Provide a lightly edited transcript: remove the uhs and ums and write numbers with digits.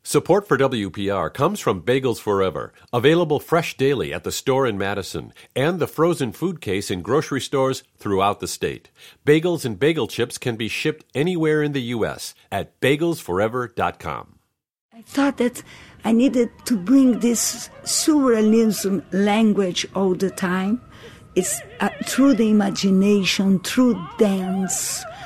Support for WPR comes from Bagels Forever, available fresh daily at the store in Madison, and the frozen food case in grocery stores throughout the state. Bagels and bagel chips can be shipped anywhere in the U.S. at bagelsforever.com. I thought that I needed to bring this surrealism language all the time. It's through the imagination, through dance,